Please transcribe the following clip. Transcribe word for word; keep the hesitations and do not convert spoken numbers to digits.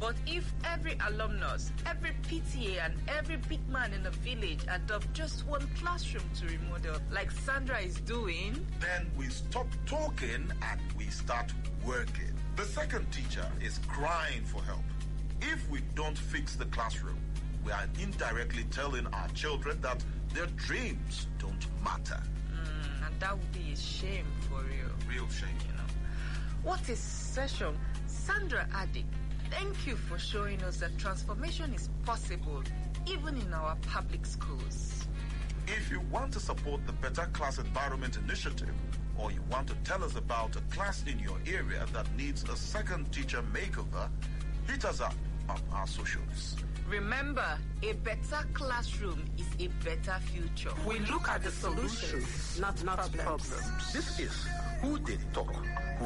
But if every alumnus, every P T A, and every big man in the village adopt just one classroom to remodel, like Sandra is doing, then we stop talking and we start working. The second teacher is crying for help. If we don't fix the classroom, we are indirectly telling our children that their dreams don't matter. Mm, and that would be a shame for real. Real shame. You know. What is session? Sandra Addick, thank you for showing us that transformation is possible, even in our public schools. If you want to support the Better Class Environment Initiative, or you want to tell us about a class in your area that needs a second teacher makeover, hit us up on our socials. Remember, a better classroom is a better future. We look at the solutions, not, not problems. This is Who Did Talk.